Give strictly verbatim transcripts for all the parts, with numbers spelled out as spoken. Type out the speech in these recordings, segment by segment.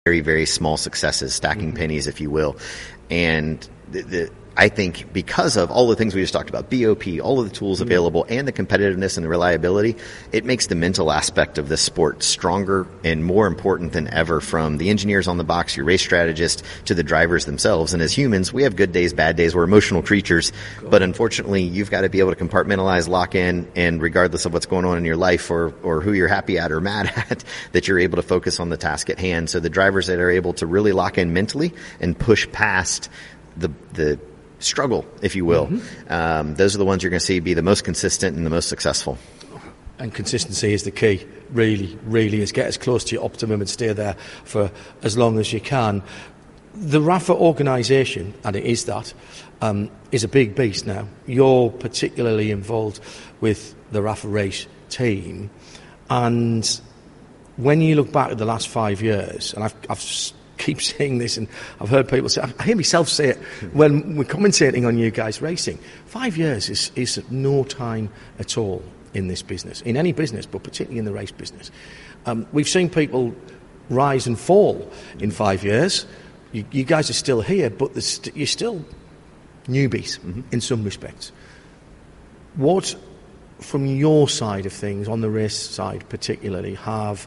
very, very small successes, stacking mm-hmm. pennies, if you will. And the, the, I think because of all the things we just talked about, B O P, all of the tools available, and the competitiveness and the reliability, it makes the mental aspect of this sport stronger and more important than ever, from the engineers on the box, your race strategist, to the drivers themselves. And as humans, we have good days, bad days. We're emotional creatures. Cool. But unfortunately, you've got to be able to compartmentalize, lock in, and regardless of what's going on in your life or, or who you're happy at or mad at, that you're able to focus on the task at hand. So the drivers that are able to really lock in mentally and push past the the struggle, if you will. Mm-hmm. Um, those are the ones you're going to see be the most consistent and the most successful. And consistency is the key, really, really, is get as close to your optimum and stay there for as long as you can. The RAFA organisation, and it is that, um, is a big beast now. You're particularly involved with the RAFA race team, and when you look back at the last five years, and I've, I've keep saying this, and I've heard people say, I hear myself say it when we're commentating on you guys racing. Five years is, is no time at all in this business, in any business, but particularly in the race business. Um, we've seen people rise and fall in five years. You, you guys are still here, but st- you're still newbies mm-hmm. in some respects. What, from your side of things, on the race side particularly, have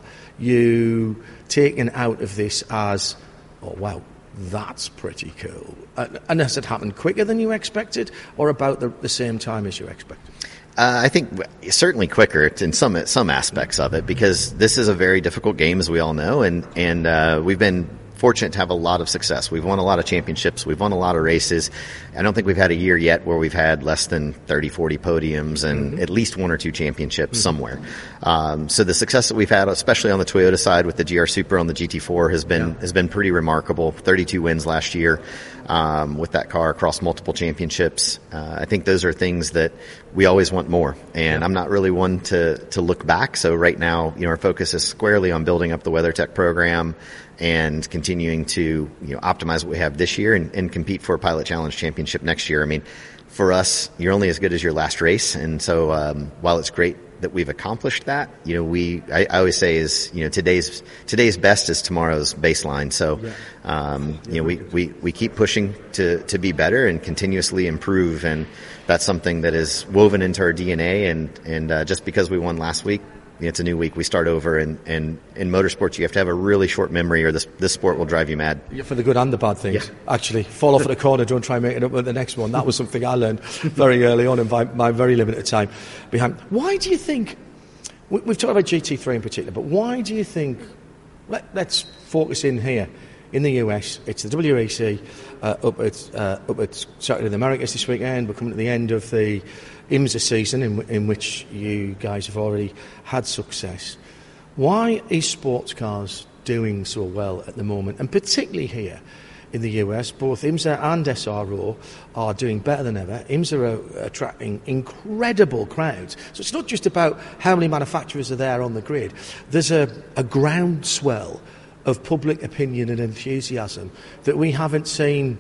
you taken out of this as, oh wow, that's pretty cool? Uh, and has it happened quicker than you expected, or about the, the same time as you expected? Uh, I think certainly quicker in some some aspects of it, because this is a very difficult game, as we all know, and and uh, we've been fortunate to have a lot of success. We've won a lot of championships. We've won a lot of races. I don't think we've had a year yet where we've had less than thirty, forty podiums and mm-hmm. at least one or two championships mm-hmm. somewhere. Um, so the success that we've had, especially on the Toyota side with the G R Supra on the G T four, has been yeah. has been pretty remarkable. thirty-two wins last year um, with that car across multiple championships. Uh, I think those are things that we always want more. And yeah. I'm not really one to, to look back. So right now, you know, our focus is squarely on building up the WeatherTech program and continuing to, you know, optimize what we have this year and, and compete for a Pilot Challenge Championship next year. I mean, for us, you're only as good as your last race. And so, um, while it's great that we've accomplished that, you know, we, I, I always say is, you know, today's, today's best is tomorrow's baseline. So, yeah. um, you know, we, we, we keep pushing to, to be better and continuously improve. And that's something that is woven into our D N A. And, and, uh, just because we won last week, it's a new week. We start over, and, and in motorsports, you have to have a really short memory, or this this sport will drive you mad. Yeah, for the good and the bad things, yeah. actually. Fall off at a corner, don't try and make it up at the next one. That was something I learned very early on in my, my very limited time behind. Why do you think, we've talked about G T three in particular, but why do you think, let, let's focus in here, in the U S, it's the W E C uh, up at uh, up at Circuit of the Americas this weekend. We're coming to the end of the IMSA season, in, in which you guys have already had success. Why is sports cars doing so well at the moment, and particularly here in the U S? Both IMSA and S R O are doing better than ever. IMSA are attracting incredible crowds. So it's not just about how many manufacturers are there on the grid. There's a, a groundswell of public opinion and enthusiasm that we haven't seen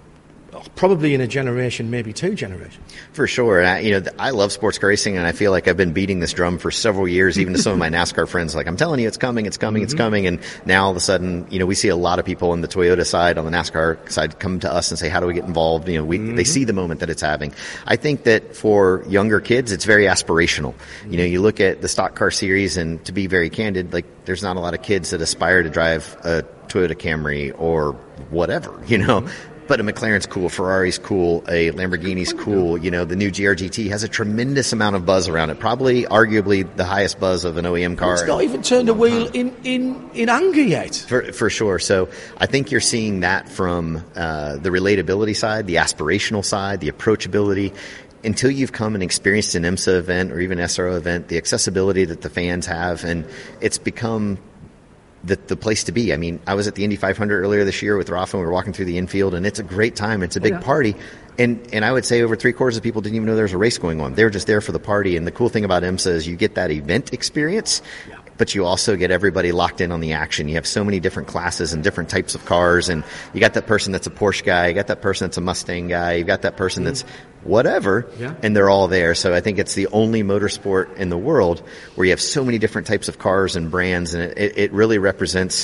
probably in a generation, maybe two generations. For sure. And I, you know, I love sports car racing, and I feel like I've been beating this drum for several years, even to some of my NASCAR friends. Like, I'm telling you, it's coming, it's coming, mm-hmm. it's coming. And now all of a sudden, you know, we see a lot of people on the Toyota side, on the NASCAR side, come to us and say, how do we get involved? You know, we, mm-hmm. they see the moment that it's having. I think that for younger kids, it's very aspirational. Mm-hmm. You know, you look at the stock car series, and to be very candid, like, there's not a lot of kids that aspire to drive a Toyota Camry or whatever, you know. Mm-hmm. But a McLaren's cool, Ferrari's cool, a Lamborghini's cool. You know, the new G R G T has a tremendous amount of buzz around it. Probably, arguably, the highest buzz of an O E M car. It's not even turned a wheel in, in, in anger yet. For, for sure. So I think you're seeing that from uh, the relatability side, the aspirational side, the approachability. Until you've come and experienced an IMSA event or even S R O event, the accessibility that the fans have, and it's become the the place to be. I mean, I was at the Indy five hundred earlier this year with Rafa, and we were walking through the infield, and it's a great time. It's a big yeah. party. And and I would say over three quarters of people didn't even know there was a race going on. They were just there for the party. And the cool thing about IMSA is you get that event experience, yeah. but you also get everybody locked in on the action. You have so many different classes and different types of cars, and you got that person that's a Porsche guy, you got that person that's a Mustang guy, you got that person mm. that's whatever, yeah. and they're all there. So I think it's the only motorsport in the world where you have so many different types of cars and brands, and it, it really represents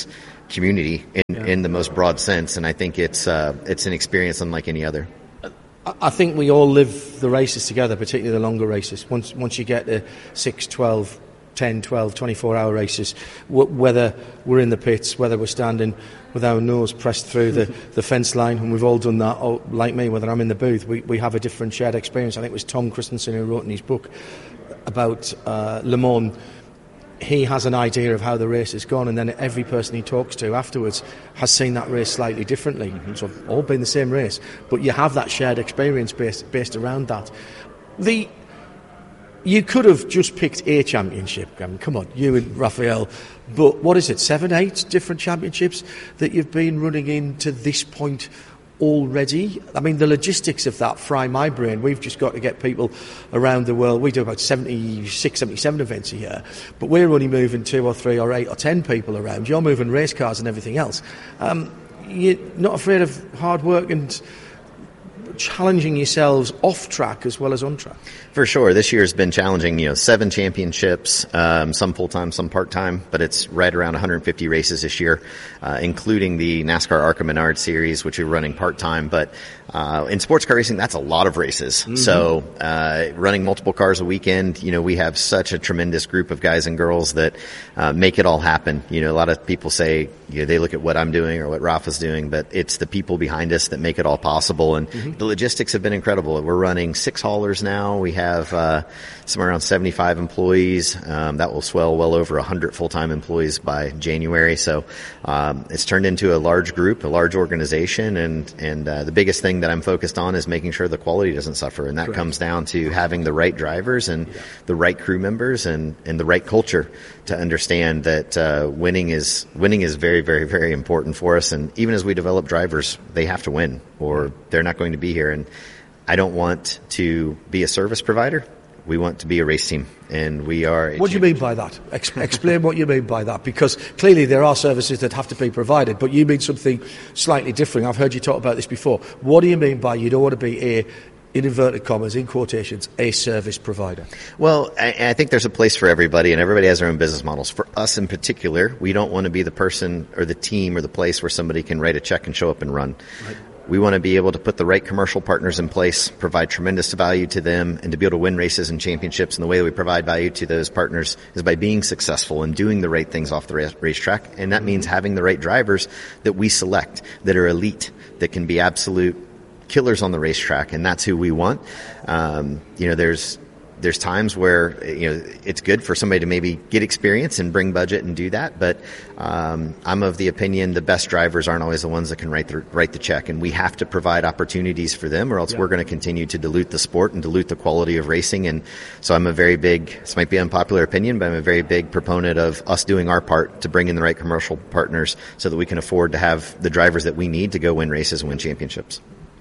community in, yeah. in the most broad sense, and I think it's uh, it's an experience unlike any other. I think we all live the races together, particularly the longer races. Once once you get to six, twelve, ten, twelve, twenty-four hour races, w- whether we're in the pits, whether we're standing with our nose pressed through the, the fence line, and we've all done that, or like me, whether I'm in the booth, we, we have a different shared experience. I think it was Tom Christensen who wrote in his book about uh, Le Mans. He has an idea of how the race has gone, and then every person he talks to afterwards has seen that race slightly differently. Mm-hmm. So all been the same race, but you have that shared experience based, based around that. The You could have just picked a championship. I mean, come on, you and Raphael. But what is it, seven, eight different championships that you've been running in to this point already? I mean, the logistics of that fry my brain. We've just got to get people around the world. We do about seventy-six, seventy-seven events a year, but we're only moving two or three or eight or ten people around. You're moving race cars and everything else. Um, you're not afraid of hard work and challenging yourselves off track as well as on track? For sure. This year's been challenging. You know, seven championships, um, some full-time, some part-time, but it's right around one hundred fifty races this year, uh, including the NASCAR ARCA Menard Series, which we're running part-time. But uh, in sports car racing, that's a lot of races. Mm-hmm. So uh, running multiple cars a weekend, you know, we have such a tremendous group of guys and girls that uh, make it all happen. You know, a lot of people say, you know, they look at what I'm doing or what Rafa's doing, but it's the people behind us that make it all possible. And mm-hmm. the logistics have been incredible. We're running six haulers now. We have have uh, somewhere around seventy-five employees. Um, that will swell well over one hundred full-time employees by January. So um, it's turned into a large group, a large organization, and and uh, the biggest thing that I'm focused on is making sure the quality doesn't suffer, and that Correct. Comes down to having the right drivers and yeah. the right crew members and, and the right culture to understand that uh, winning is winning is very, very, very important for us. And even as we develop drivers, they have to win, or they're not going to be here. And I don't want to be a service provider. We want to be a race team, and we are. What do you mean by that? Ex- explain what you mean by that, because clearly there are services that have to be provided, but you mean something slightly different. I've heard you talk about this before. What do you mean by you don't want to be a, in inverted commas, in quotations, a service provider? Well, I, I think there's a place for everybody, and everybody has their own business models. For us in particular, we don't want to be the person or the team or the place where somebody can write a check and show up and run. Right. We want to be able to put the right commercial partners in place, provide tremendous value to them, and to be able to win races and championships. And the way that we provide value to those partners is by being successful and doing the right things off the race- racetrack. And that means having the right drivers that we select, that are elite, that can be absolute killers on the racetrack. And that's who we want. Um, you know, there's There's times where, you know, it's good for somebody to maybe get experience and bring budget and do that. But um, I'm of the opinion the best drivers aren't always the ones that can write the write the check, and we have to provide opportunities for them, or else yeah. we're going to continue to dilute the sport and dilute the quality of racing. And so I'm a very big, this might be an unpopular opinion, but I'm a very big proponent of us doing our part to bring in the right commercial partners so that we can afford to have the drivers that we need to go win races and win championships.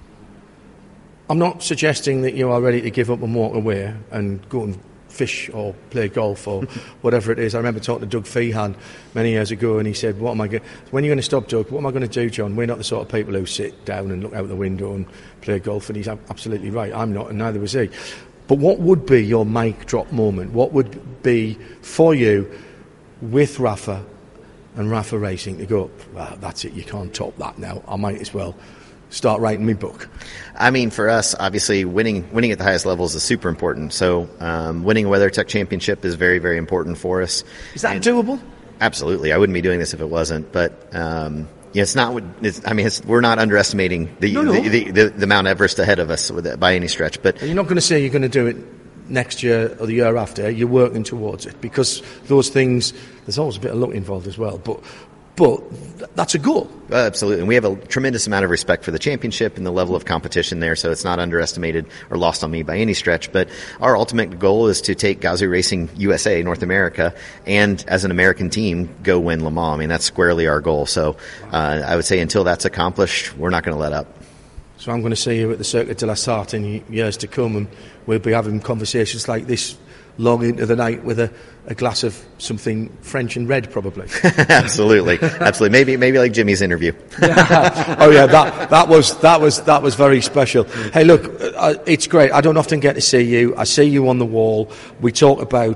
I'm not suggesting that you are ready to give up and walk away and go and fish or play golf or whatever it is. I remember talking to Doug Feehan many years ago, and he said, "What am I going? When are you going to stop, Doug? What am I going to do, John? We're not the sort of people who sit down and look out the window and play golf." And he's absolutely right. I'm not, and neither was he. But what would be your mic drop moment? What would be for you with Rafa and Rafa Racing to go, "Well, that's it. You can't top that now. I might as well start writing my book"? I mean, for us, obviously, winning winning at the highest levels is super important. So um, winning a WeatherTech championship is very, very important for us. Is that and doable? Absolutely. I wouldn't be doing this if it wasn't. But um, yeah, it's not. It's, I mean, it's, we're not underestimating the, no, no. The, the, the, the Mount Everest ahead of us with it, by any stretch. But and you're not going to say you're going to do it next year or the year after. You're working towards it, because those things, there's always a bit of luck involved as well. But But that's a goal. Uh, absolutely. And we have a tremendous amount of respect for the championship and the level of competition there, so it's not underestimated or lost on me by any stretch. But our ultimate goal is to take Gazoo Racing U S A, North America, and as an American team, go win Le Mans. I mean, that's squarely our goal. So uh, I would say until that's accomplished, we're not going to let up. So I'm going to see you at the Circuit de la Sarthe in years to come, and we'll be having conversations like this long into the night with a, a glass of something French and red, probably. Absolutely, absolutely. Maybe, maybe like Jimmy's interview. Yeah. Oh yeah, that that was that was that was very special. Hey, look, uh, it's great. I don't often get to see you. I see you on the wall. We talk about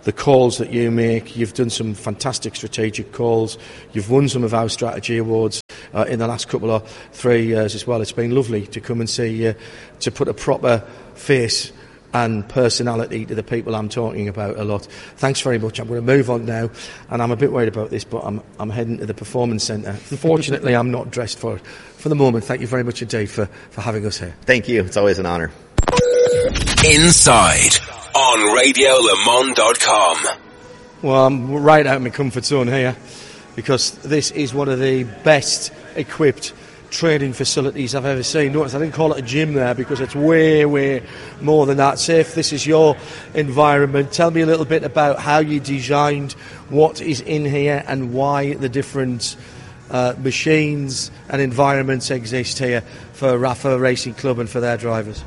the calls that you make. You've done some fantastic strategic calls. You've won some of our strategy awards uh, in the last couple of three years as well. It's been lovely to come and see you, to put a proper face and personality to the people I'm talking about a lot. Thanks very much. I'm going to move on now, and I'm a bit worried about this, but I'm I'm heading to the performance centre. Fortunately, I'm not dressed for it for the moment. Thank you very much indeed for, for having us here. Thank you. It's always an honour. Inside on radio le mans dot com. Well, I'm right out of my comfort zone here, because this is one of the best equipped training facilities I've ever seen. Notice I didn't call it a gym there, because it's way, way more than that. Say if this is your environment, tell me a little bit about how you designed what is in here and why the different uh, machines and environments exist here for Rapha Racing Club and for their drivers.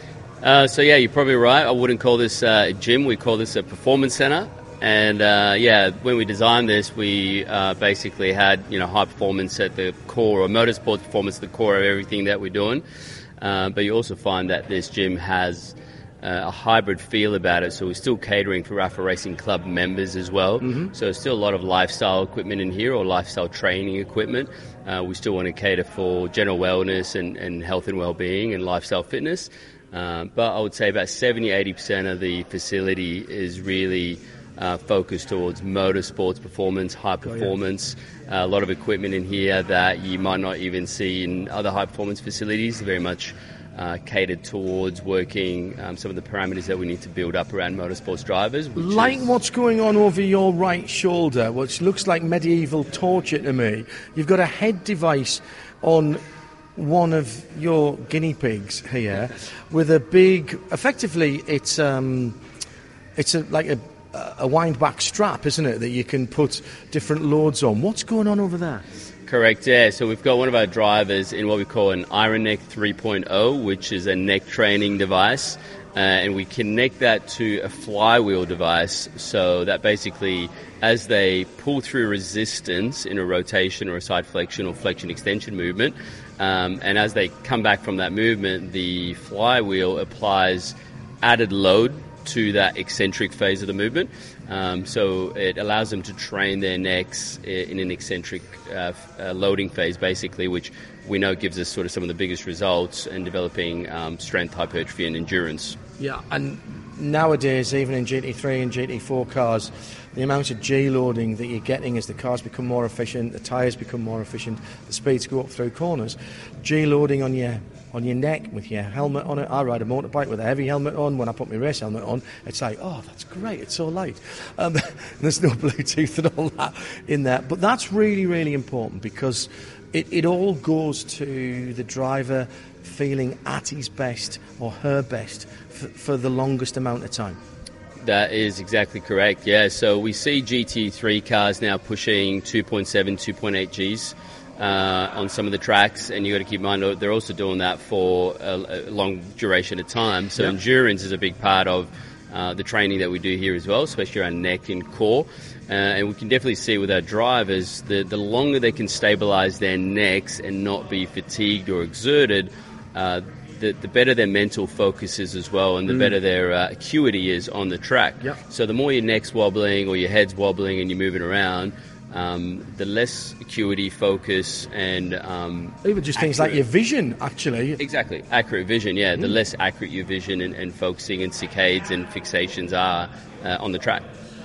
Uh, so yeah, you're probably right. I wouldn't call this uh, a gym. We call this a performance centre. And uh, yeah, when we designed this, we uh, basically had, you know, high performance at the core, or motorsports performance at the core of everything that we're doing. Uh, but you also find that this gym has uh, a hybrid feel about it. So we're still catering for Rapha Racing Club members as well. Mm-hmm. So still a lot of lifestyle equipment in here, or lifestyle training equipment. Uh, we still want to cater for general wellness and, and health and well-being and lifestyle fitness. Uh, but I would say about seventy to eighty percent of the facility is really Uh, focused towards motorsports performance, high performance. Uh, a lot of equipment in here that you might not even see in other high performance facilities. Very much uh, catered towards working um, some of the parameters that we need to build up around motorsports drivers. Like is... what's going on over your right shoulder, which looks like medieval torture to me. You've got a head device on one of your guinea pigs here with a big, effectively it's um, it's a, like a a wind back strap, isn't it, that you can put different loads on. What's going on over there? Correct, yeah. So we've got one of our drivers in what we call an Iron Neck three point oh, which is a neck training device, uh, and we connect that to a flywheel device, so that basically as they pull through resistance in a rotation or a side flexion or flexion extension movement, um, and as they come back from that movement, the flywheel applies added load to that eccentric phase of the movement. Um, so it allows them to train their necks in an eccentric uh, uh, loading phase, basically, which we know gives us sort of some of the biggest results in developing um, strength, hypertrophy and endurance. Yeah, and nowadays, even in G T three and G T four cars, the amount of G-loading that you're getting as the cars become more efficient, the tyres become more efficient, the speeds go up through corners, G-loading on your on your neck with your helmet on it. I ride a motorbike with a heavy helmet on. When I put my race helmet on, it's like, oh, that's great, it's so light. Um, there's no Bluetooth and all that in there. But that's really, really important, because it, it all goes to the driver feeling at his best or her best for, for the longest amount of time. That is exactly correct, yeah. So we see G T three cars now pushing two point seven, two point eight Gs. Uh, on some of the tracks, and you got to keep in mind they're also doing that for a, a long duration of time. So yep. Endurance is a big part of uh, the training that we do here as well, especially around neck and core. Uh, and we can definitely see with our drivers, the, the longer they can stabilize their necks and not be fatigued or exerted, uh, the, the better their mental focus is as well, and the mm. better their uh, acuity is on the track. Yep. So the more your neck's wobbling or your head's wobbling and you're moving around, Um, the less acuity, focus, and um, even just things accurate. Like your vision, actually. Exactly, accurate vision. Yeah, mm. the less accurate your vision and, and focusing and saccades and fixations are uh, on the track.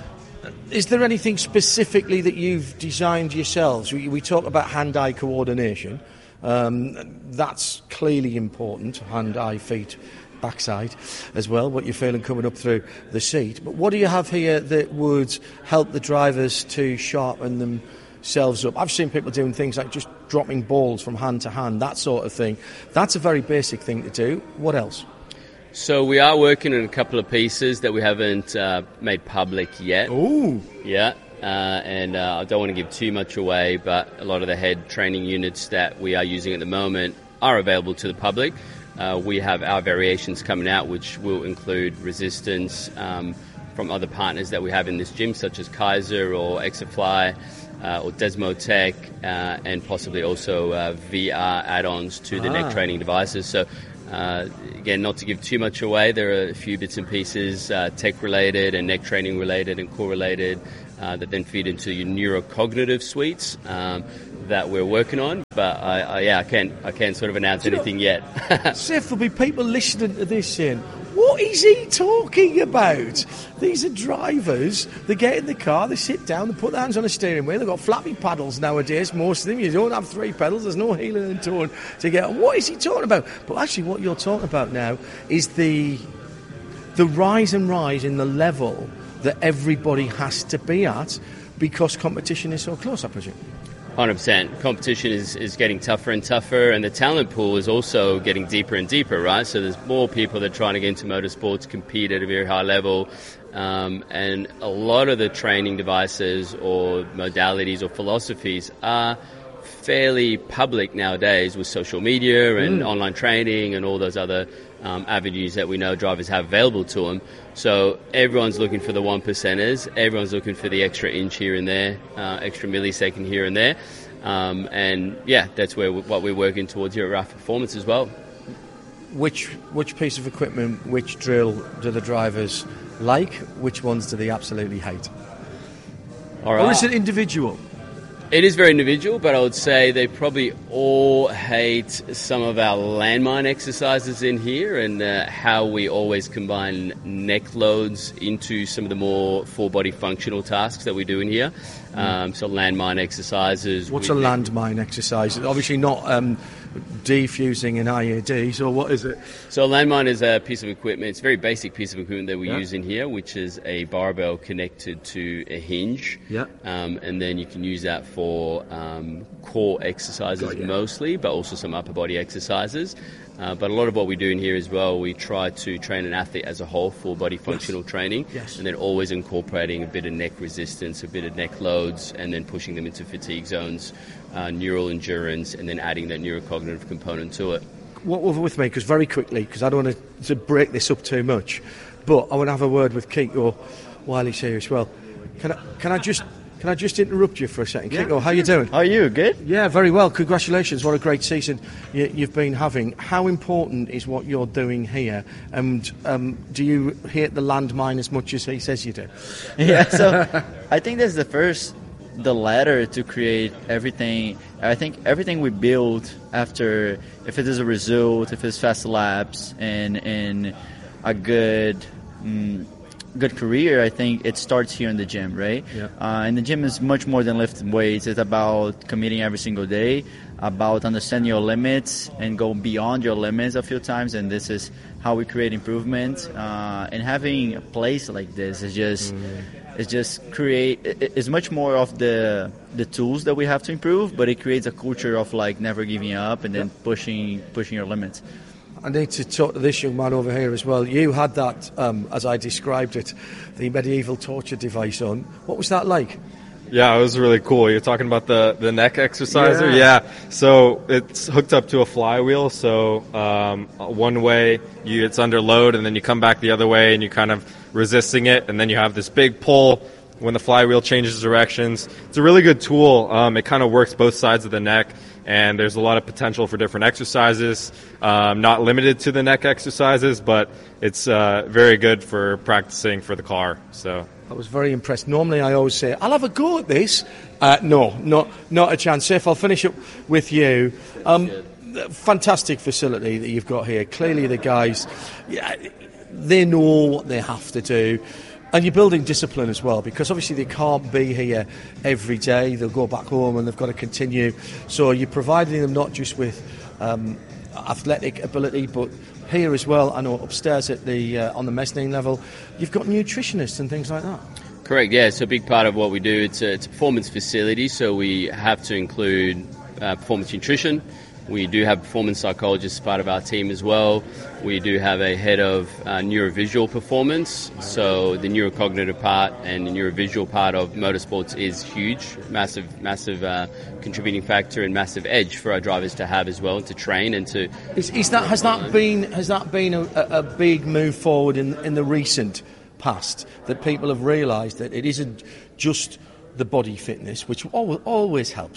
Is there anything specifically that you've designed yourselves? We, we talk about hand-eye coordination. Um, that's clearly important. Hand-eye, feet, backside as well, what you're feeling coming up through the seat. But what do you have here that would help the drivers to sharpen themselves up? I've seen people doing things like just dropping balls from hand to hand, that sort of thing. That's a very basic thing to do. What else? So we are working on a couple of pieces that we haven't uh, made public yet. Ooh. Yeah. Uh, and uh, I don't want to give too much away, but a lot of the head training units that we are using at the moment are available to the public. Uh, we have our variations coming out, which will include resistance um, from other partners that we have in this gym, such as Kaiser or Exafly uh, or Desmotech, uh, and possibly also uh, V R add-ons to the ah. neck training devices. So Uh, again, not to give too much away, there are a few bits and pieces, uh, tech-related and neck training related and core-related, uh, that then feed into your neurocognitive suites um, that we're working on. But I, I, yeah, I can't, I can't sort of announce anything yet. Sif, there'll be people listening to this saying, what is he talking about? These are drivers. They get in the car, they sit down, they put their hands on a steering wheel. They've got flappy paddles nowadays, most of them. You don't have three pedals. There's no heeling and towing to get. What is he talking about? But actually what you're talking about now is the the rise and rise in the level that everybody has to be at because competition is so close, I presume. one hundred percent. Competition is, is getting tougher and tougher, and the talent pool is also getting deeper and deeper, right? So there's more people that are trying to get into motorsports, compete at a very high level, um, and a lot of the training devices or modalities or philosophies are fairly public nowadays with social media and mm. online training and all those other um, avenues that we know drivers have available to them. So everyone's looking for the one percenters. Everyone's looking for the extra inch here and there, uh, extra millisecond here and there. Um, and yeah, that's where what we're working towards here at R A F Performance as well. Which which piece of equipment, which drill do the drivers like? Which ones do they absolutely hate? All right. Or is it individual? It is very individual, but I would say they probably all hate some of our landmine exercises in here and uh, how we always combine neck loads into some of the more full-body functional tasks that we do in here. Mm. Um, so landmine exercises. What's a landmine exercise? Obviously not um, defusing an I E D, so what is it? So a landmine is a piece of equipment. It's a very basic piece of equipment that we yeah. use in here, which is a barbell connected to a hinge. Yeah. Um, and then you can use that for um, core exercises God, yeah. mostly, but also some upper body exercises. Uh, but a lot of what we do in here as well, we try to train an athlete as a whole, full body functional yes. training, yes. and then always incorporating a bit of neck resistance, a bit of neck loads, and then pushing them into fatigue zones, uh, neural endurance, and then adding that neurocognitive component to it. Walk over with me, because very quickly, because I don't want to, to break this up too much, but I want to have a word with Kiko while he's here as well. Can I, can I just... Can I just interrupt you for a second? Yeah, Kiko, how are you doing? How are you? Good? Yeah, very well. Congratulations. What a great season you, you've been having. How important is what you're doing here? And um, do you hate the landmine as much as he says you do? Yeah, so I think that's the first, the ladder to create everything. I think everything we build after, if it is a result, if it's fast laps and, and a good... Mm, good career, I think it starts here in the gym, right? Yeah. Uh, and the gym is much more than lifting weights. It's about committing every single day, about understanding your limits and go beyond your limits a few times. And this is how we create improvement. Uh, and having a place like this is just, mm. it's just create. It's much more of the the tools that we have to improve, but it creates a culture of like never giving up and then yeah. pushing pushing your limits. I need to talk to this young man over here as well. You had that, um, as I described it, the medieval torture device on. What was that like? Yeah, it was really cool. You're talking about the, the neck exerciser? Yeah. yeah. So it's hooked up to a flywheel. So um, one way you it's under load, and then you come back the other way, and you're kind of resisting it, and then you have this big pull when the flywheel changes directions. It's a really good tool. Um, it kind of works both sides of the neck. And there's a lot of potential for different exercises, um, not limited to the neck exercises, but it's uh, very good for practicing for the car. So I was very impressed. Normally I always say, I'll have a go at this. Uh, no, not not a chance. Sif, I'll finish up with you. Um, fantastic facility that you've got here. Clearly the guys, yeah, they know what they have to do. And you're building discipline as well, because obviously they can't be here every day. They'll go back home and they've got to continue. So you're providing them not just with um, athletic ability, but here as well. I know upstairs at the uh, on the mezzanine level, you've got nutritionists and things like that. Correct, yeah. So a big part of what we do, it's a, it's a performance facility, so we have to include uh, performance nutrition. We do have performance psychologists as part of our team as well. We do have a head of uh, neurovisual performance. So the neurocognitive part and the neurovisual part of motorsports is huge, massive, massive uh, contributing factor and massive edge for our drivers to have as well, to train and to. Is, is that has that been has that been a, a big move forward in in the recent past, that people have realised that it isn't just the body fitness, which always helps,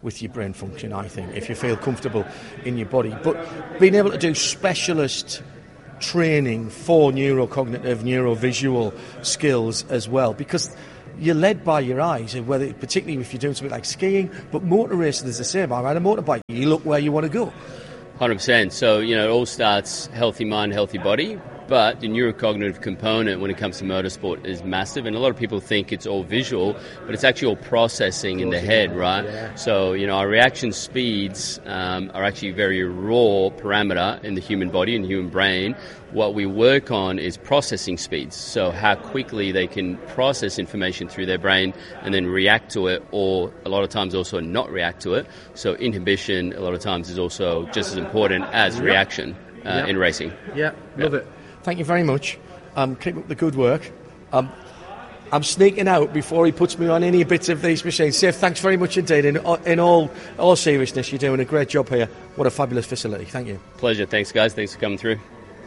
with your brain function, I think, if you feel comfortable in your body. But being able to do specialist training for neurocognitive, neurovisual skills as well, because you're led by your eyes, and whether, particularly if you're doing something like skiing, but motor racing is the same. I ride a motorbike, you look where you want to go. one hundred percent. So, you know, it all starts healthy mind, healthy body. But the neurocognitive component when it comes to motorsport is massive, and a lot of people think it's all visual, but it's actually all processing in the head, right? Yeah. So, you know, our reaction speeds um, are actually very raw parameter in the human body and human brain. What we work on is processing speeds, so how quickly they can process information through their brain and then react to it, or a lot of times also not react to it. So inhibition a lot of times is also just as important as yep. reaction uh, yep. in racing. Yeah, love yep. it. Thank you very much. Um, keep up the good work. Um, I'm sneaking out before he puts me on any bits of these machines. Save, thanks very much indeed. In, in all all seriousness, you're doing a great job here. What a fabulous facility. Thank you. Pleasure. Thanks, guys. Thanks for coming through.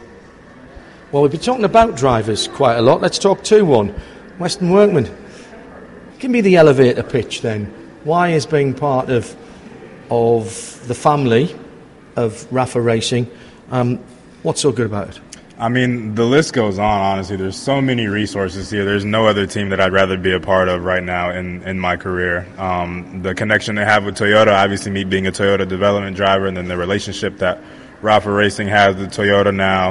Well, we've been talking about drivers quite a lot. Let's talk two one. Weston Workman. Give me the elevator pitch then. Why is being part of of the family of Rapha Racing, um, what's so good about it? I mean, the list goes on, honestly. There's so many resources here. There's no other team that I'd rather be a part of right now in, in my career. Um, the connection they have with Toyota, obviously me being a Toyota development driver, and then the relationship that Rapha Racing has with Toyota now.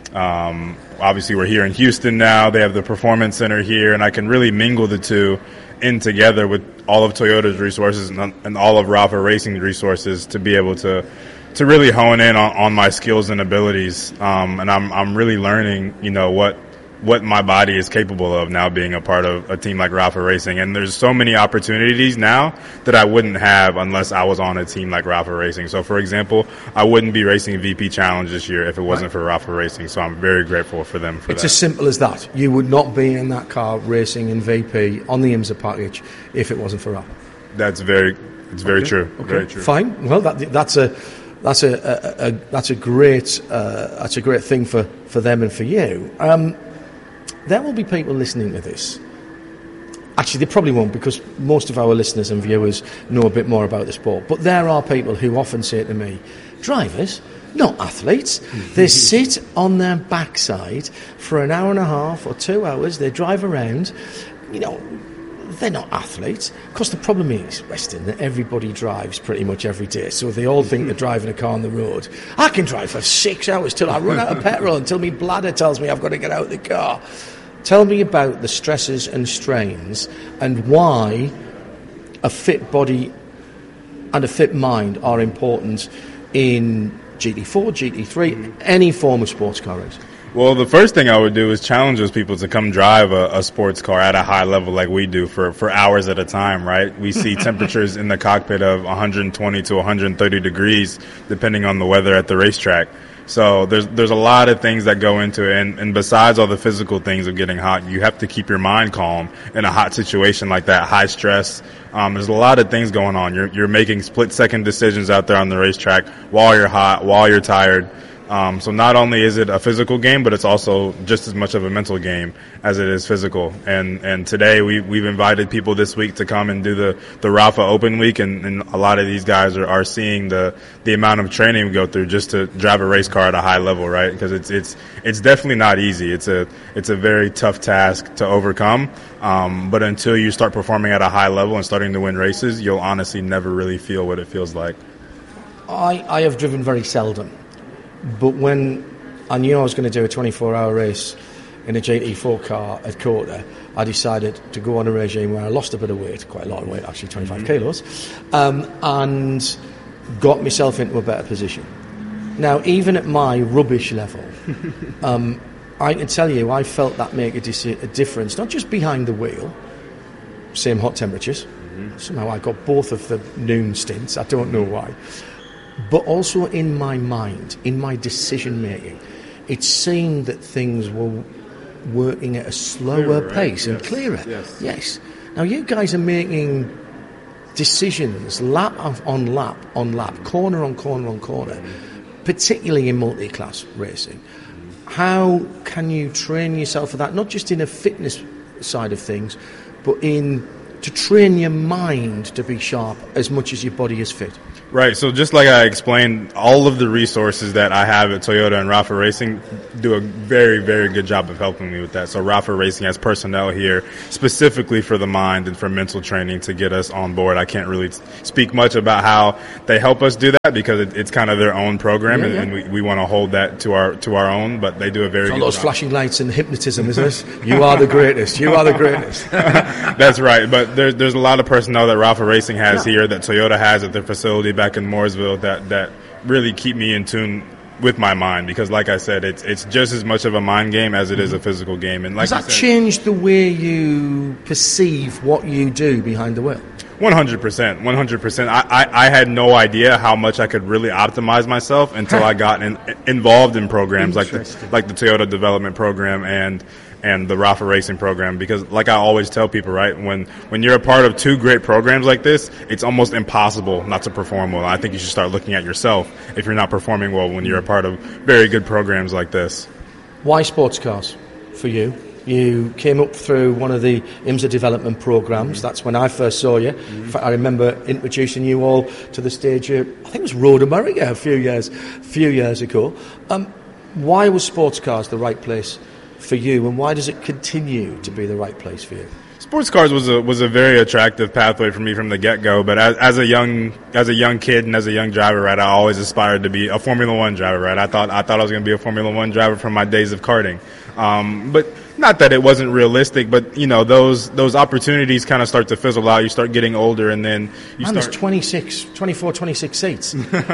Um, obviously, we're here in Houston now. They have the Performance Center here, and I can really mingle the two in together with all of Toyota's resources and, and all of Rapha Racing's resources to be able to to really hone in on, on my skills and abilities. Um, and I'm I'm really learning, you know, what what my body is capable of now being a part of a team like Rapha Racing. And there's so many opportunities now that I wouldn't have unless I was on a team like Rapha Racing. So, for example, I wouldn't be racing V P Challenge this year if it wasn't for Rapha Racing. So I'm very grateful for them for it's that. It's as simple as that. You would not be in that car racing in V P on the IMSA package if it wasn't for Rapha. That's very, it's very okay. true. Okay. Very true. Fine. Well, that, that's a... That's a, a, a that's a great uh, that's a great thing for, for them and for you. Um, there will be people listening to this. Actually, they probably won't, because most of our listeners and viewers know a bit more about the sport. But there are people who often say to me, drivers, not athletes, they sit on their backside for an hour and a half or two hours. They drive around, you know. They're not athletes. Of course, the problem is, Weston, that everybody drives pretty much every day. So they all think they're driving a car on the road. I can drive for six hours till I run out of petrol, until my bladder tells me I've got to get out of the car. Tell me about the stresses and strains and why a fit body and a fit mind are important in G T four, G T three, any form of sports car race. Well, the first thing I would do is challenge those people to come drive a, a sports car at a high level like we do for, for hours at a time, right? We see temperatures in the cockpit of one hundred twenty to one hundred thirty degrees, depending on the weather at the racetrack. So there's there's a lot of things that go into it. And, and besides all the physical things of getting hot, you have to keep your mind calm in a hot situation like that, high stress. Um, there's a lot of things going on. You're, you're making split-second decisions out there on the racetrack while you're hot, while you're tired. Um, so not only is it a physical game, but it's also just as much of a mental game as it is physical. And and today we, we've invited people this week to come and do the, the Rapha Open Week, and, and a lot of these guys are, are seeing the, the amount of training we go through just to drive a race car at a high level, right? Because it's it's it's definitely not easy. It's a it's a very tough task to overcome. Um, but until you start performing at a high level and starting to win races, you'll honestly never really feel what it feels like. I, I have driven very seldom. But when I knew I was going to do a twenty-four hour race in a G T four car at Kota, I decided to go on a regime where I lost a bit of weight, quite a lot of weight, actually twenty-five kilos, um, and got myself into a better position. Now, even at my rubbish level, um, I can tell you I felt that make a, dis- a difference, not just behind the wheel, same hot temperatures. Mm-hmm. Somehow I got both of the noon stints, I don't know why. But also in my mind, in my decision making, it seemed that things were working at a slower clearer, right? pace yes. and clearer. Yes. yes. Now you guys are making decisions lap on lap on lap, corner on corner on corner, mm-hmm. particularly in multi-class racing. Mm-hmm. How can you train yourself for that? Not just in a fitness side of things, but in to train your mind to be sharp as much as your body is fit? Right, so just like I explained, all of the resources that I have at Toyota and Rafa Racing do a very, very good job of helping me with that. So Rafa Racing has personnel here specifically for the mind and for mental training to get us on board. I can't really speak much about how they help us do that because it, it's kind of their own program, yeah, and, yeah. and we, we want to hold that to our to our own, but they do a very it's good all those job. Flashing lights and hypnotism, isn't it? You are the greatest. You are the greatest. That's right, but there's, there's a lot of personnel that Rafa Racing has yeah. here, that Toyota has at their facility back in Mooresville, that, that really keep me in tune with my mind, because like I said, it's it's just as much of a mind game as it is a physical game. And like Has that you said, changed the way you perceive what you do behind the wheel? one hundred percent, one hundred percent. I, I, I had no idea how much I could really optimize myself until I got in, involved in programs like the, like the Toyota Development Program and and the Rafa Racing program, because like I always tell people, right, when when you're a part of two great programs like this, it's almost impossible not to perform well. I think you should start looking at yourself if you're not performing well when you're a part of very good programs like this. Why sports cars for you? You came up through one of the IMSA development programs. That's when I first saw you. Mm-hmm. In fact, I remember introducing you all to the stage of, I think it was Road America a few years, few years ago. Um, why was sports cars the right place for you, and why does it continue to be the right place for you? Sports cars was a was a very attractive pathway for me from the get go. But as, as a young as a young kid and as a young driver, right, I always aspired to be a Formula One driver. Right, I thought I thought I was going to be a Formula One driver from my days of karting. Um, but not that it wasn't realistic, but you know, those those opportunities kind of start to fizzle out. You start getting older, and then you Man, start. there's twenty-six, twenty-four, twenty-six seats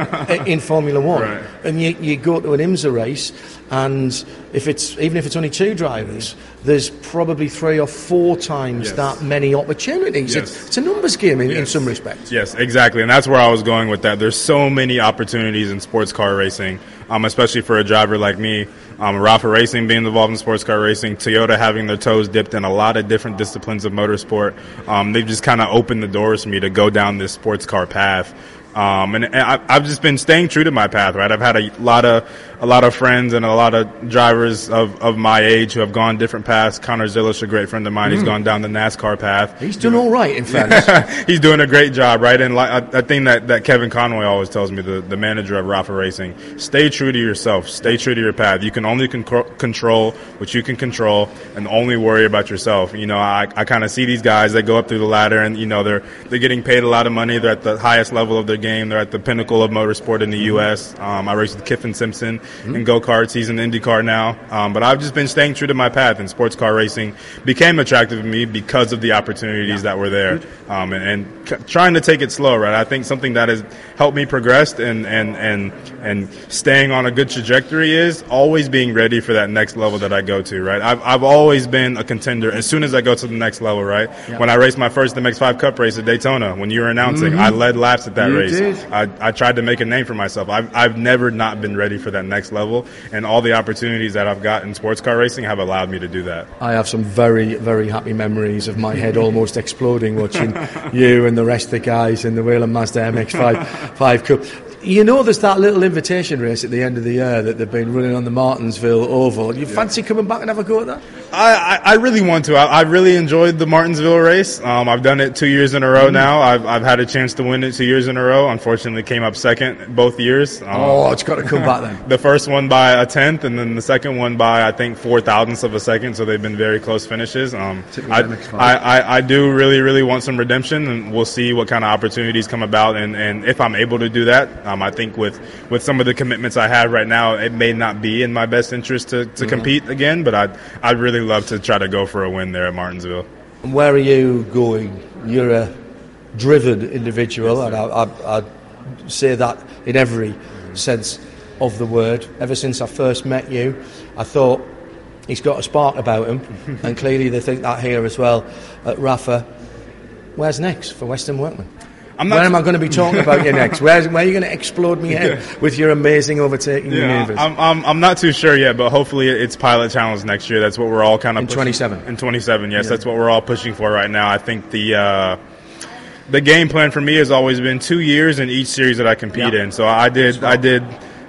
in Formula One, right. And you, you go to an IMSA race, and if it's even if it's only two drivers, there's probably three or four times yes. that many opportunities. Yes. It's, it's a numbers game in, yes. in some respects. Yes, exactly, and that's where I was going with that. There's so many opportunities in sports car racing, um, especially for a driver like me. Um, Rafa Racing being involved in sports car racing, Toyota having their toes dipped in a lot of different disciplines of motorsport. Um, they've just kind of opened the doors for me to go down this sports car path. Um, and, and I, I've just been staying true to my path, right? I've had a lot of a lot of friends and a lot of drivers of, of my age who have gone different paths. Connor Zilish, a great friend of mine, mm. he's gone down the NASCAR path. He's doing all right, in fairness. He's doing a great job, right? And like, a thing that, that Kevin Conway always tells me, the, the manager of Rafa Racing, stay true to yourself, stay true to your path. You can only con- control what you can control, and only worry about yourself. You know, I, I kind of see these guys that go up through the ladder, and you know, they're they're getting paid a lot of money. They're at the highest level of their game. They're at the pinnacle of motorsport in the U S. Um, I raced with Kiffin Simpson mm-hmm. in go-karts. He's in IndyCar now. Um, but I've just been staying true to my path, and sports car racing became attractive to me because of the opportunities yeah. that were there. Um, and, and c- trying to take it slow, right? I think something that has helped me progress and, and, and, and staying on a good trajectory is always being ready for that next level that I go to, right? I've, I've always been a contender as soon as I go to the next level, right? Yeah. When I raced my first M X five Cup race at Daytona, when you were announcing, mm-hmm. I led laps at that you race. Did. I, I tried to make a name for myself. I've, I've never not been ready for that next level, and all the opportunities that I've got in sports car racing have allowed me to do that. I have some very, very happy memories of my head almost exploding watching you and the rest of the guys in the Whelen Mazda M X five Cup. You know, there's that little invitation race at the end of the year that they've been running on the Martinsville Oval. You yeah. fancy coming back and have a go at that? I, I, I really want to. I, I really enjoyed the Martinsville race. Um, I've done it two years in a row mm. now. I've, I've had a chance to win it two years in a row. Unfortunately, came up second both years. Um, oh, it's got to come back then. The first one by a tenth, and then the second one by, I think, four thousandths of a second. So they've been very close finishes. Um, I, I, I, I do really, really want some redemption, and we'll see what kind of opportunities come about. And, and if I'm able to do that, um, I think with, with some of the commitments I have right now, it may not be in my best interest to, to mm-hmm. compete again, but I'd, I'd really love to try to go for a win there at Martinsville. And where are you going? You're a driven individual, yes, and I, I, I say that in every mm-hmm. sense of the word. Ever since I first met you, I thought he's got a spark about him, and clearly they think that here as well at Rafa. Where's next for Western Workman? I'm not where am I going to be talking about you next? Where's, where are you going to explode me head yeah. with your amazing overtaking yeah, maneuvers? I'm, I'm, I'm not too sure yet, but hopefully it's Pilot Challenge next year. That's what we're all kind of in twenty-seven. In twenty-seven, yes, yeah. That's what we're all pushing for right now. I think the uh, the game plan for me has always been two years in each series that I compete yeah. in. So I did I did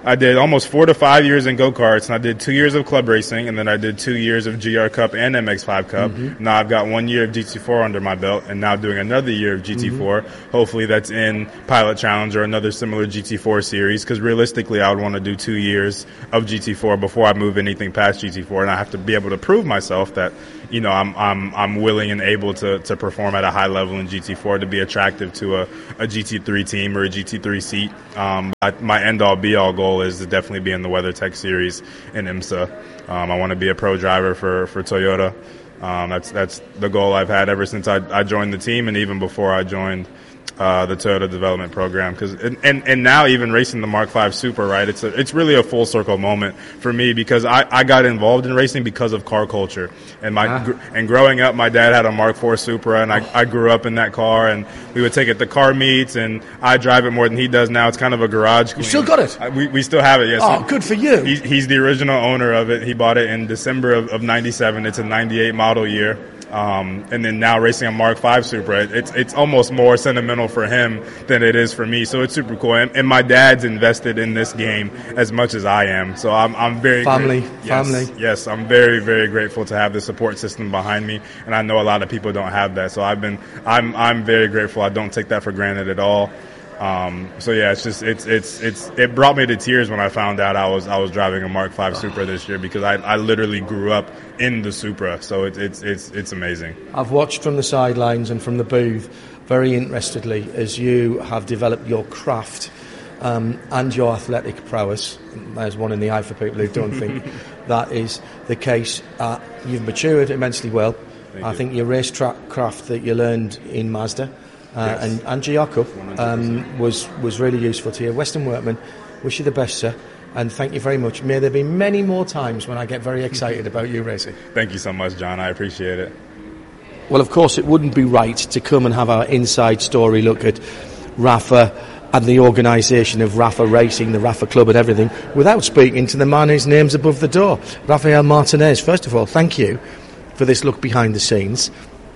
I did almost four to five years in go-karts, and I did two years of club racing, and then I did two years of G R Cup and M X five Cup. Mm-hmm. Now I've got one year of G T four under my belt, and now doing another year of G T four. Mm-hmm. Hopefully that's in Pilot Challenge or another similar G T four series, because realistically I would want to do two years of G T four before I move anything past G T four, and I have to be able to prove myself that, you know, I'm I'm I'm willing and able to, to perform at a high level in G T four to be attractive to a, a G T three team or a G T three seat. Um, I, my end-all, be-all goal is to definitely be in the WeatherTech series in IMSA. Um, I want to be a pro driver for, for Toyota. Um, that's that's the goal I've had ever since I, I joined the team, and even before I joined uh, the Toyota development program. Because and, and and now even racing the Mark five Super, right? It's a, it's really a full circle moment for me, because I, I got involved in racing because of car culture. And my ah. gr- and growing up, my dad had a Mark four Supra, and I, I grew up in that car, and we would take it to car meets, and I drive it more than he does now. It's kind of a garage queen. You still got it? I, we we still have it, yes. Oh, good for you. He, he's the original owner of it. He bought it in December of, of ninety-seven. It's a ninety-eight model year. Um, and then now racing a Mark five Supra, it's it's almost more sentimental for him than it is for me. So it's super cool. And, and my dad's invested in this game as much as I am. So I'm I'm very family, yes, family. Yes, I'm very very grateful to have the support system behind me. And I know a lot of people don't have that. So I've been I'm I'm very grateful. I don't take that for granted at all. Um, so yeah, it's just it's it's it's it brought me to tears when I found out I was I was driving a Mark five Supra this year, because I, I literally grew up in the Supra. So it's it's it's it's amazing. I've watched from the sidelines and from the booth very interestedly as you have developed your craft um, and your athletic prowess. There's one in the eye for people who don't think that is the case. Uh, you've matured immensely well. Thank I you. think your racetrack craft that you learned in Mazda. Uh, yes. and, and G R Cup um, was, was really useful to you. Weston Workman, wish you the best, sir, and thank you very much. May there be many more times when I get very excited about you racing. Thank you so much, John. I appreciate it. Well, of course, it wouldn't be right to come and have our inside story look at Rafa and the organisation of Rafa Racing, the Rafa Club and everything, without speaking to the man whose name's above the door, Rafael Martinez. First of all, thank you for this look behind the scenes.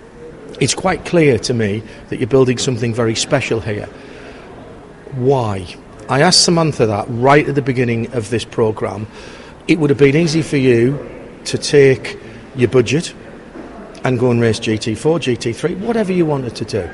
It's quite clear to me that you're building something very special here. Why? I asked Samantha that right at the beginning of this programme. It would have been easy for you to take your budget and go and race G T four, G T three, whatever you wanted to do.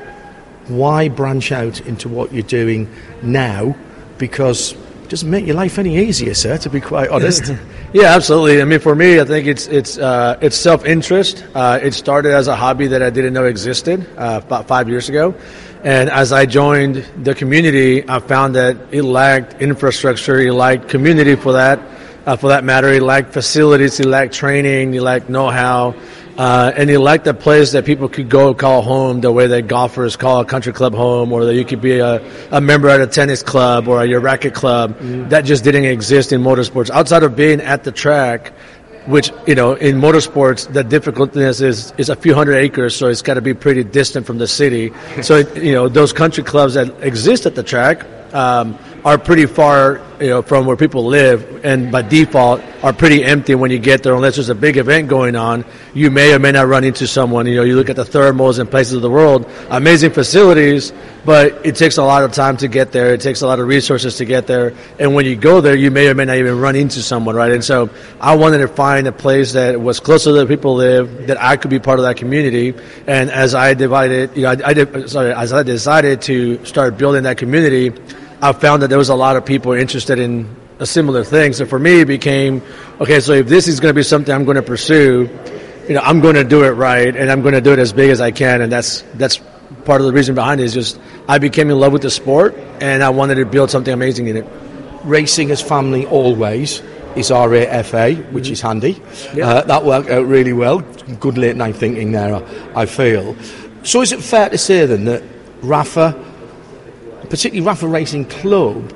Why branch out into what you're doing now? Because it doesn't make your life any easier, sir, to be quite honest. Yeah, absolutely. I mean, for me, I think it's it's uh, it's self-interest. Uh, it started as a hobby that I didn't know existed uh, about five years ago. And as I joined the community, I found that it lacked infrastructure, it lacked community for that, uh, for that matter. It lacked facilities, it lacked training, it lacked know-how. Uh, and it lacked a place that people could go call home the way that golfers call a country club home, or that you could be a, a member at a tennis club or at your racket club. Mm-hmm. That just didn't exist in motorsports. Outside of being at the track, which, you know, in motorsports, the difficultness is, is a few hundred acres, so it's got to be pretty distant from the city. So, you know, those country clubs that exist at the track um, are pretty far, you know, from where people live, and by default are pretty empty when you get there, unless there's a big event going on. You may or may not run into someone. You know, you look at the thermals and places of the world, amazing facilities, but it takes a lot of time to get there. It takes a lot of resources to get there. And when you go there, you may or may not even run into someone, right? And so I wanted to find a place that was closer to where people live, that I could be part of that community. And as I divided, you know, I, I did, sorry, as I decided to start building that community, I found that there was a lot of people interested in a similar thing. So for me, it became, okay, so if this is going to be something I'm going to pursue, you know, I'm going to do it right, and I'm going to do it as big as I can. And that's that's part of the reason behind it, is just I became in love with the sport, and I wanted to build something amazing in it. Racing as family always is R A F A, which mm-hmm. is handy. Yeah. Uh, that worked out really well. Good late night thinking there, I feel. So is it fair to say then that Rafa, particularly Rafa Racing Club,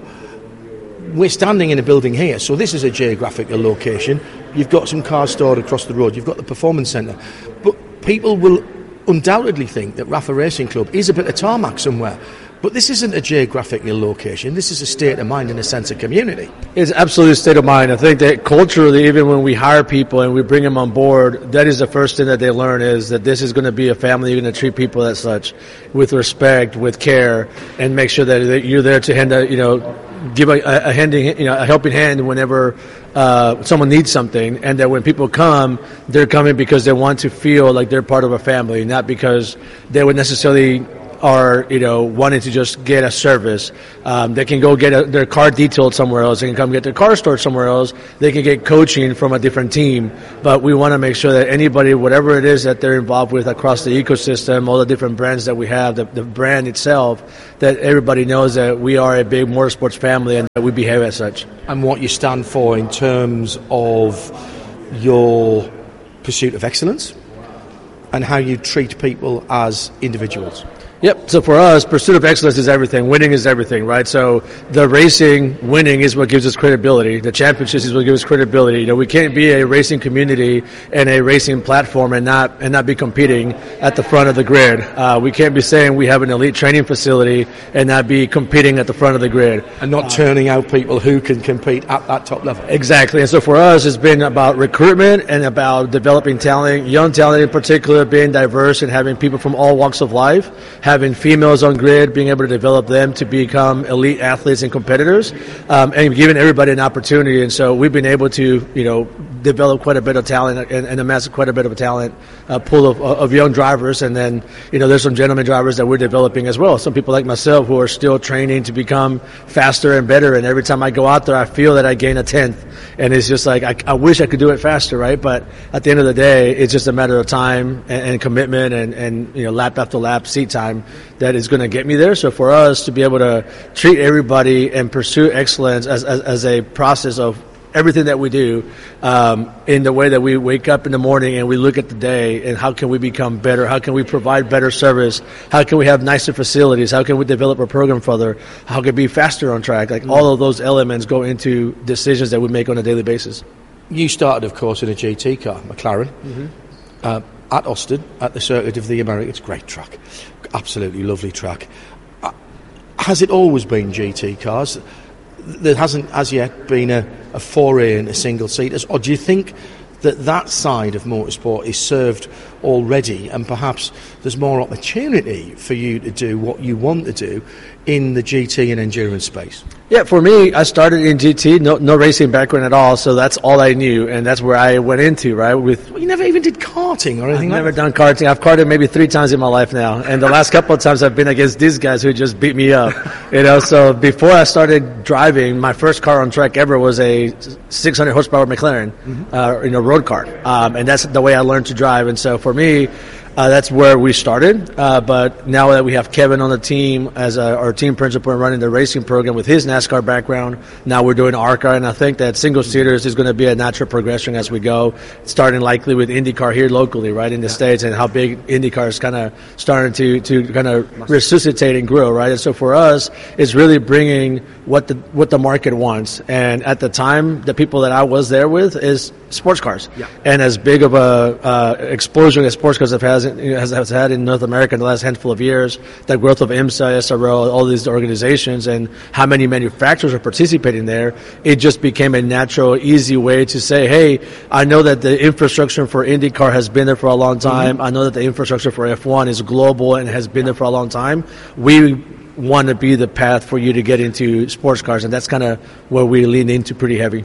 we're standing in a building here, so this is a geographical location. You've got some cars stored across the road, you've got the performance centre, but people will undoubtedly think that Rafa Racing Club is a bit of tarmac somewhere. But this isn't a geographical location. This is a state of mind and a sense of community. It's absolutely a state of mind. I think that culturally, even when we hire people and we bring them on board, that is the first thing that they learn, is that this is going to be a family. You're going to treat people as such, with respect, with care, and make sure that you're there to hand out, you know, give a, a handing, you know, a helping hand whenever uh, someone needs something, and that when people come, they're coming because they want to feel like they're part of a family, not because they would necessarily are, you know, wanting to just get a service. Um, they can go get a, their car detailed somewhere else. They can come get their car stored somewhere else. They can get coaching from a different team. But we want to make sure that anybody, whatever it is that they're involved with across the ecosystem, all the different brands that we have, the, the brand itself, that everybody knows that we are a big motorsports family and that we behave as such. And what you stand for in terms of your pursuit of excellence and how you treat people as individuals. Yep. So for us, pursuit of excellence is everything. Winning is everything, right? So the racing, winning is what gives us credibility. The championships is what gives us credibility. You know, we can't be a racing community and a racing platform and not and not be competing at the front of the grid. Uh, we can't be saying we have an elite training facility and not be competing at the front of the grid. And not uh, turning out people who can compete at that top level. Exactly. And so for us, it's been about recruitment and about developing talent, young talent in particular, being diverse and having people from all walks of life, having females on grid, being able to develop them to become elite athletes and competitors, um, and giving everybody an opportunity. And so we've been able to, you know, develop quite a bit of talent and, and amass quite a bit of a talent uh, pool of, of young drivers. And then, you know, there's some gentleman drivers that we're developing as well. Some people like myself who are still training to become faster and better. And every time I go out there, I feel that I gain a tenth. And it's just like, I, I wish I could do it faster, right? But at the end of the day, it's just a matter of time and, and commitment and, and, you know, lap after lap seat time that is going to get me there. So for us to be able to treat everybody and pursue excellence as, as, as a process of everything that we do, um, in the way that we wake up in the morning and we look at the day and how can we become better, how can we provide better service, how can we have nicer facilities, how can we develop our program further, how can we be faster on track, like mm-hmm. all of those elements go into decisions that we make on a daily basis. You started, of course, in a G T car, McLaren, mm-hmm. uh, at Austin, at the Circuit of the Americas. Great track, absolutely lovely track. Uh, has it always been G T cars? There hasn't as yet been a, a foray into single-seaters, or do you think that that side of motorsport is served already and perhaps there's more opportunity for you to do what you want to do in the G T and endurance space? Yeah, for me, I started in G T, no no racing background at all, so that's all I knew, and that's where I went into, right? With well, you never even did karting or anything I've like never done karting. I've karted maybe three times in my life now, and the last couple of times I've been against these guys who just beat me up, you know. So before I started driving, my first car on track ever was a six hundred horsepower McLaren, mm-hmm. uh, you know, road car, um, and that's the way I learned to drive. And so for me, Uh, that's where we started, uh, but now that we have Kevin on the team as a, our team principal and running the racing program with his NASCAR background, now we're doing ARCA, and I think that single-seaters is going to be a natural progression as we go, starting likely with IndyCar here locally, right, in the States, and how big IndyCar is kind of starting to, to kind of resuscitate and grow, right? And so for us, it's really bringing what the what the market wants, and at the time, the people that I was there with is sports cars, yeah. And as big of a uh, explosion as sports cars have had Has, has had in North America in the last handful of years, the growth of IMSA, S R O, all these organizations, and how many manufacturers are participating there, it just became a natural, easy way to say, hey, I know that the infrastructure for IndyCar has been there for a long time. Mm-hmm. I know that the infrastructure for F one is global and has been there for a long time. We want to be the path for you to get into sports cars, and that's kind of where we lean into pretty heavy.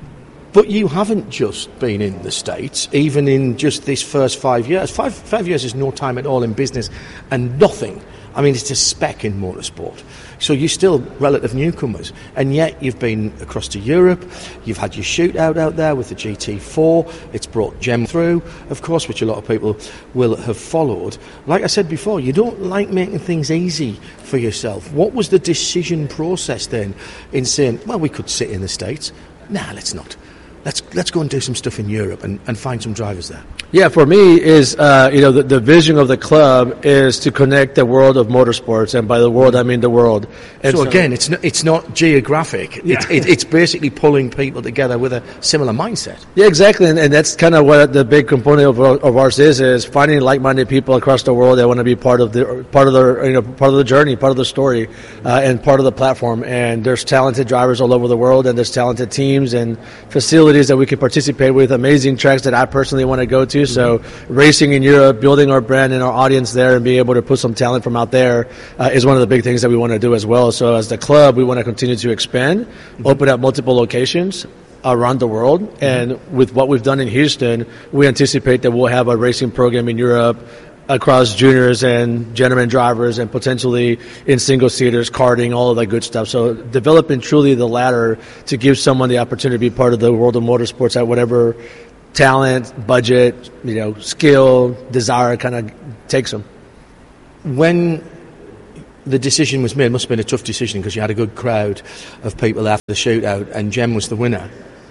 But you haven't just been in the States, even in just this first five years. Five, five years is no time at all in business, and nothing. I mean, it's a speck in motorsport. So you're still relative newcomers, and yet you've been across to Europe. You've had your shootout out there with the G T four. It's brought Gem through, of course, which a lot of people will have followed. Like I said before, you don't like making things easy for yourself. What was the decision process then in saying, well, we could sit in the States? Nah, let's not. Let's let's go and do some stuff in Europe and, and find some drivers there. Yeah, for me is uh, you know the, the vision of the club is to connect the world of motorsports, and by the world I mean the world. And so, so again, it's not, it's not geographic. Yeah. It's, it, it's basically pulling people together with a similar mindset. Yeah, exactly, and, and that's kind of what the big component of, of ours is: is finding like-minded people across the world that want to be part of the part of the you know part of the journey, part of the story, uh, and part of the platform. And there's talented drivers all over the world, and there's talented teams and facilities facilities that we can participate with, amazing tracks that I personally want to go to. Mm-hmm. So racing in Europe, building our brand and our audience there, and being able to put some talent from out there uh, is one of the big things that we want to do as well. So as the club, we want to continue to expand, mm-hmm. open up multiple locations around the world. Mm-hmm. And with what we've done in Houston, we anticipate that we'll have a racing program in Europe across juniors and gentleman drivers and potentially in single-seaters, karting, all of that good stuff. So developing truly the ladder to give someone the opportunity to be part of the world of motorsports at whatever talent, budget, you know, skill, desire kind of takes them. When the decision was made, it must have been a tough decision because you had a good crowd of people after the shootout and Jem was the winner.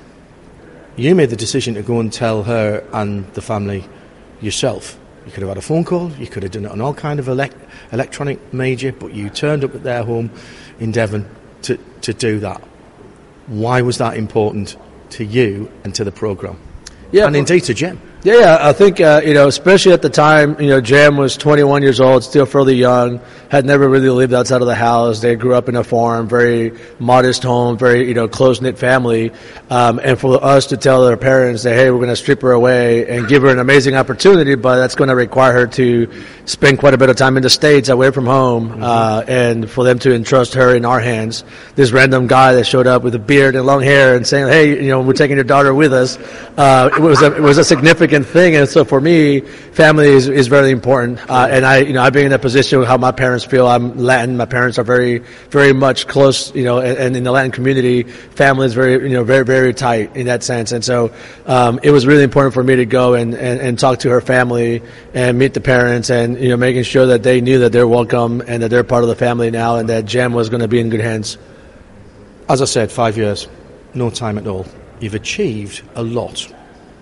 You made the decision to go and tell her and the family yourself. You could have had a phone call, you could have done it on all kind of elect- electronic media, but you turned up at their home in Devon to, to do that. Why was that important to you and to the programme? Yeah, and indeed to Jem. Yeah, yeah, I think, uh, you know, especially at the time, you know, Jem was twenty-one years old, still fairly young, had never really lived outside of the house. They grew up in a farm, very modest home, very, you know, close-knit family. Um, and for us to tell their parents that, hey, we're going to strip her away and give her an amazing opportunity, but that's going to require her to spend quite a bit of time in the States, away from home, mm-hmm. uh, and for them to entrust her in our hands. This random guy that showed up with a beard and long hair and saying, hey, you know, we're taking your daughter with us, uh, it was a, it was a significant thing. And so for me, family is, is very important. Uh, and I, you know, I've been in a position how my parents feel. I'm Latin. My parents are very, very much close, you know, and, and in the Latin community, family is very, you know, very, very tight in that sense. And so, um, it was really important for me to go and, and, and talk to her family and meet the parents and, you know, making sure that they knew that they're welcome and that they're part of the family now and that Jem was going to be in good hands. As I said, five years, no time at all. You've achieved a lot.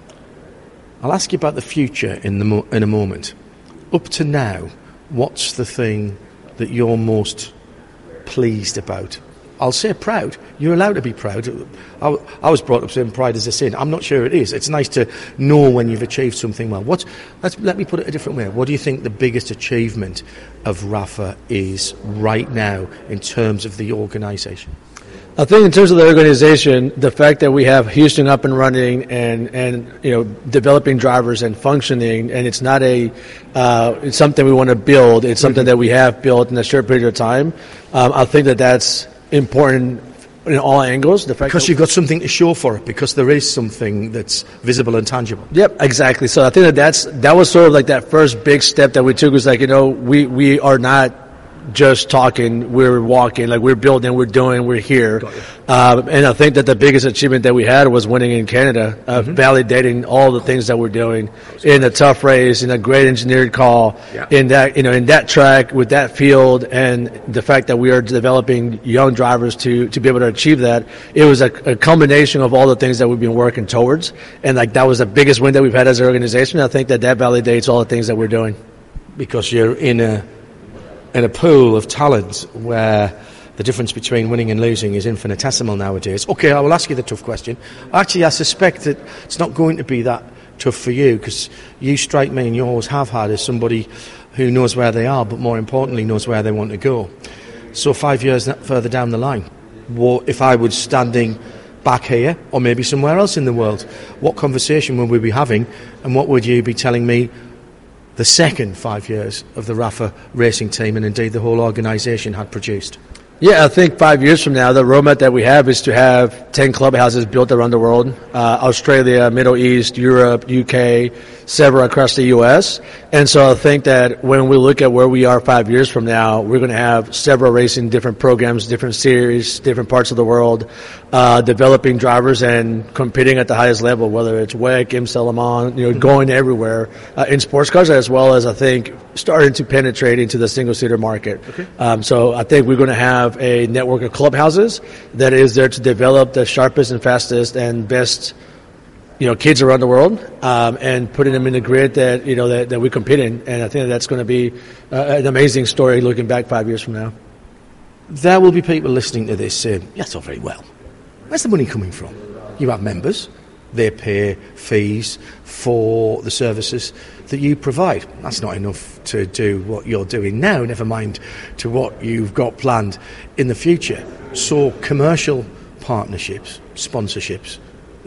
I'll ask you about the future in the mo- in a moment. Up to now, what's the thing that you're most pleased about? I'll say proud. You're allowed to be proud. I, I was brought up saying pride is a sin. I'm not sure it is. It's nice to know when you've achieved something well. What's, let's, let me put it a different way. What do you think the biggest achievement of Rapha is right now in terms of the organisation? I think in terms of the organization, the fact that we have Houston up and running and, and you know, developing drivers and functioning, and it's not a uh, it's something we want to build. It's something that we have built in a short period of time. Um, I think that that's important in all angles. The fact because you've got something to show for it, because there is something that's visible and tangible. Yep, exactly. So I think that that's that was sort of like that first big step that we took. Was like, you know, we we are not just talking, we're walking, like we're building, we're doing, we're here. Um, and I think that the biggest achievement that we had was winning in Canada, uh, mm-hmm. validating all the things that we're doing in a tough race, in a great engineered call, yeah. in that, you know, in that track with that field, and the fact that we are developing young drivers to, to be able to achieve that. It was a, a combination of all the things that we've been working towards. And like, that was the biggest win that we've had as an organization. I think that that validates all the things that we're doing. Because you're in a, in a pool of talent where the difference between winning and losing is infinitesimal nowadays. Okay, I will ask you the tough question. Actually, I suspect that it's not going to be that tough for you, because you strike me, and you always have had, as somebody who knows where they are, but more importantly knows where they want to go. So five years further down the line, what, if I was standing back here or maybe somewhere else in the world, what conversation would we be having, and what would you be telling me the second five years of the Rapha racing team and indeed the whole organisation had produced? Yeah, I think five years from now, the roadmap that we have is to have ten clubhouses built around the world, uh, Australia, Middle East, Europe, U K, several across the U S. And so I think that when we look at where we are five years from now, we're going to have several racing, different programs, different series, different parts of the world, uh, developing drivers and competing at the highest level, whether it's W E C, IMSA, Le Mans, you know, mm-hmm. going everywhere uh, in sports cars, as well as I think starting to penetrate into the single-seater market. Okay. Um, so I think we're going to have a network of clubhouses that is there to develop the sharpest and fastest and best, you know, kids around the world, um, and putting them in the grid that, you know, that, that we compete in. And I think that that's going to be uh, an amazing story looking back five years from now. There will be people listening to this saying, that's all very well. Where's the money coming from? You have members. They pay fees for the services that you provide. That's not enough to do what you're doing now, never mind to what you've got planned in the future. So commercial partnerships, sponsorships,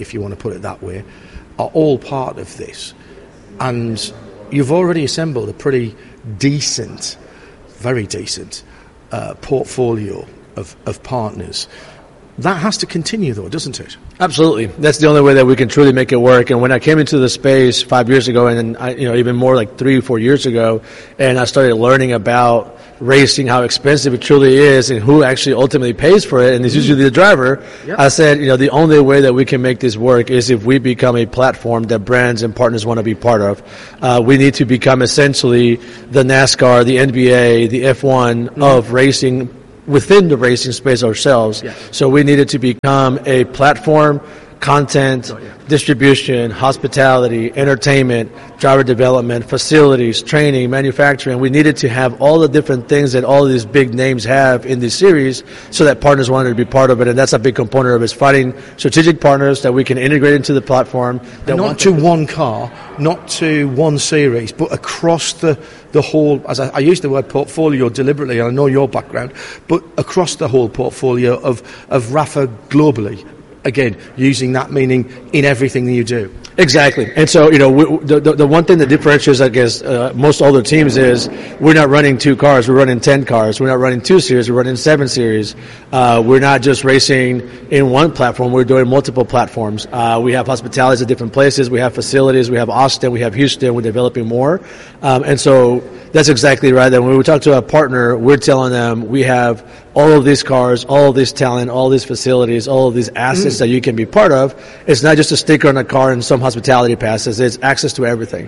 if you want to put it that way, are all part of this. And you've already assembled a pretty decent, very decent uh, portfolio of, of partners. That has to continue, though, doesn't it? Absolutely. That's the only way that we can truly make it work. And when I came into the space five years ago, and I, you know, even more like three or four years ago, and I started learning about racing, how expensive it truly is, and who actually ultimately pays for it, and it's usually the driver. Yep. I said, you know, the only way that we can make this work is if we become a platform that brands and partners want to be part of. Uh, we need to become essentially the NASCAR, the N B A, the F one mm-hmm. of racing within the racing space ourselves. Yeah. So we needed to become a platform, content, oh, yeah. distribution, hospitality, entertainment, driver development, facilities, training, manufacturing. We needed to have all the different things that all of these big names have in this series so that partners wanted to be part of it. And that's a big component of it, is finding strategic partners that we can integrate into the platform. That not to one car, not to one series, but across the, the whole, as I, I use the word portfolio deliberately, and I know your background, but across the whole portfolio of, of Rapha globally. Again, using that meaning in everything that you do. Exactly. And so, you know, we, the, the the one thing that differentiates, I guess, uh, most other teams is we're not running two cars, we're running ten cars. We're not running two series, we're running seven series. Uh, we're not just racing in one platform, we're doing multiple platforms. Uh, we have hospitalities at different places, we have facilities, we have Austin, we have Houston, we're developing more. Um, and so that's exactly right. And when we talk to a partner, we're telling them we have all of these cars, all of this talent, all these facilities, all of these assets mm. that you can be part of. It's not just a sticker on a car and some hospitality passes. It's access to everything.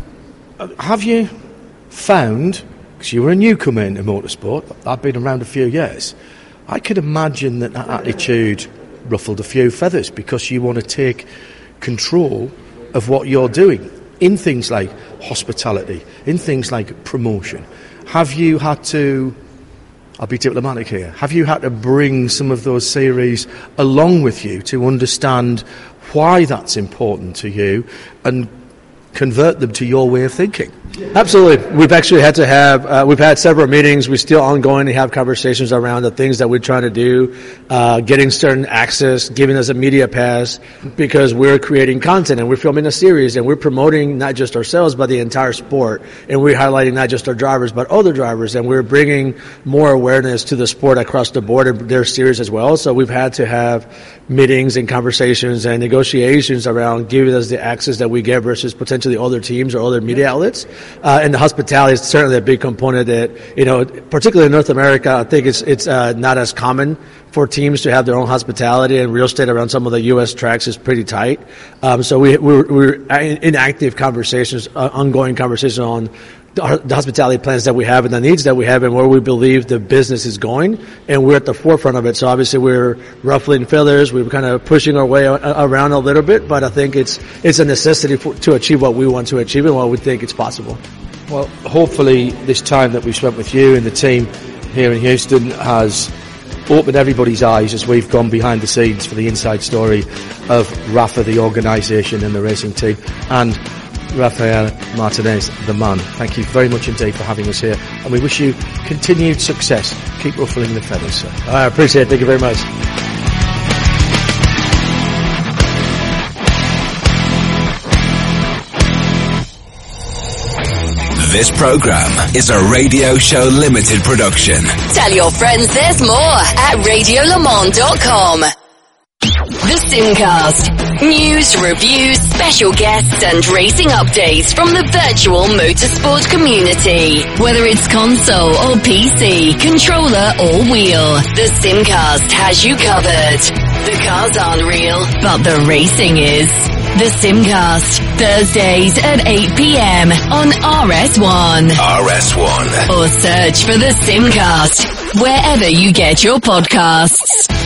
Have you found, because you were a newcomer into motorsport, I've been around a few years, I could imagine that that attitude ruffled a few feathers because you want to take control of what you're doing in things like hospitality, in things like promotion. Have you had to, I'll be diplomatic here, have you had to bring some of those series along with you to understand why that's important to you and convert them to your way of thinking? Absolutely. We've actually had to have, uh, we've had several meetings. We're still ongoing to have conversations around the things that we're trying to do, uh, getting certain access, giving us a media pass, because we're creating content and we're filming a series and we're promoting not just ourselves, but the entire sport. And we're highlighting not just our drivers, but other drivers. And we're bringing more awareness to the sport across the board and their series as well. So we've had to have meetings and conversations and negotiations around giving us the access that we get versus potentially other teams or other media outlets. Uh, and the hospitality is certainly a big component that, you know, particularly in North America, I think it's it's uh, not as common for teams to have their own hospitality, and real estate around some of the U S tracks is pretty tight. Um, so we, we're, we're in active conversations, uh, ongoing conversations on the hospitality plans that we have and the needs that we have and where we believe the business is going, and we're at the forefront of it. So obviously we're ruffling feathers, we're kind of pushing our way around a little bit, but I think it's it's a necessity for, to achieve what we want to achieve and what we think it's possible. Well, hopefully this time that we've spent with you and the team here in Houston has opened everybody's eyes as we've gone behind the scenes for the inside story of Rapha, the organisation and the racing team, and Rafael Martinez, the man. Thank you very much indeed for having us here, and we wish you continued success. Keep ruffling the feathers, sir. I appreciate it. Thank you very much. This program is a Radio Show Limited production. Tell your friends there's more at radio le mans dot com. The Simcast. News, reviews, special guests and racing updates from the virtual motorsport community. Whether it's console or P C, controller or wheel, the Simcast has you covered. The cars aren't real, but the racing is. The Simcast, Thursdays at eight p.m. on R S one. R S one. Or search for the Simcast wherever you get your podcasts.